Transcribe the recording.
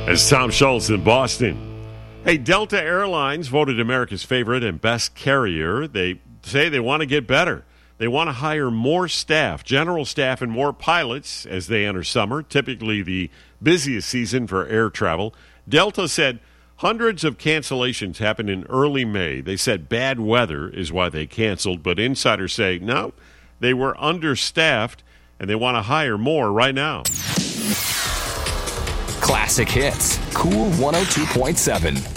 As Tom Schultz in Boston. Hey, Delta Airlines voted America's favorite and best carrier. They say they want to get better. They want to hire more staff, general staff, and more pilots as they enter summer, typically the busiest season for air travel. Delta said hundreds of cancellations happened in early May. They said bad weather is why they canceled, but insiders say no, they were understaffed, and they want to hire more right now. Classic hits. Cool 102.7.